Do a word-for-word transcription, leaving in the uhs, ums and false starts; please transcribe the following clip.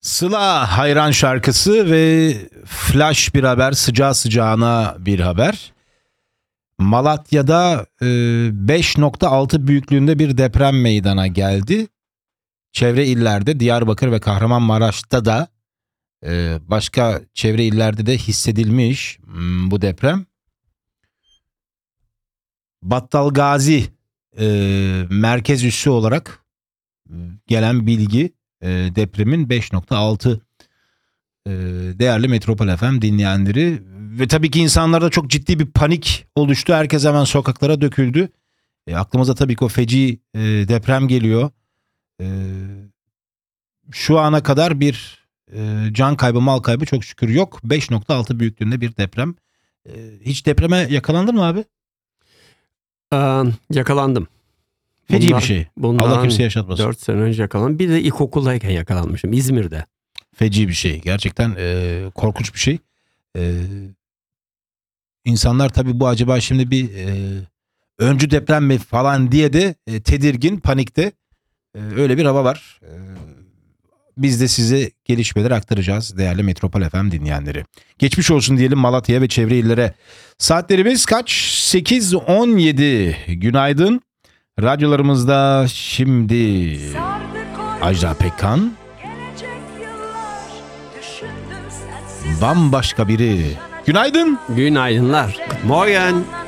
Sıla hayran şarkısı ve flash bir haber, sıcağı sıcağına bir haber. Malatya'da e, beş nokta altı büyüklüğünde bir deprem meydana geldi. Çevre illerde, Diyarbakır ve Kahramanmaraş'ta da e, başka çevre illerde de hissedilmiş hmm, bu deprem. Battalgazi e, merkez üssü olarak gelen bilgi, e, depremin beş nokta altı e, değerli Metropol F M dinleyenleri ve tabii ki insanlarda çok ciddi bir panik oluştu. Herkes hemen sokaklara döküldü. E, aklımıza tabii ki o feci e, deprem geliyor. E, şu ana kadar bir e, can kaybı, mal kaybı çok şükür yok. beş nokta altı büyüklüğünde bir deprem. E, hiç depreme yakalandın mı abi? Ee, yakalandım. Feci Bundan- bir şey. bundan Allah kimseye yaşatmasın. dört sene önce yakalandım. Bir de ilkokuldayken yakalanmışım İzmir'de. Feci bir şey. Gerçekten e, korkunç bir şey. E, insanlar tabii bu acaba şimdi bir e, öncü deprem mi falan diye de e, tedirgin, panikte. E, öyle bir hava var. E, biz de size gelişmeleri aktaracağız değerli Metropol F M dinleyenleri. Geçmiş olsun diyelim Malatya'ya ve çevre illere. Saatlerimiz kaç? sekiz on yedi. Günaydın. Radyolarımızda şimdi Ajda Pekkan, bambaşka biri. Günaydın. Günaydınlar. Morgen.